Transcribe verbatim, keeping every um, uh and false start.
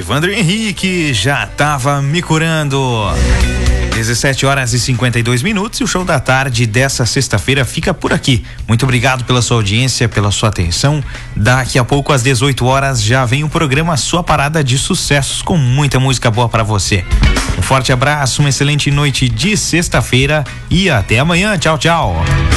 Evandro Henrique, já tava me curando. dezessete horas e cinquenta e dois minutos e o show da tarde dessa sexta-feira fica por aqui. Muito obrigado pela sua audiência, pela sua atenção. Daqui a pouco às dezoito horas já vem o programa Sua Parada de Sucessos com muita música boa para você. Um forte abraço, uma excelente noite de sexta-feira e até amanhã. Tchau, tchau.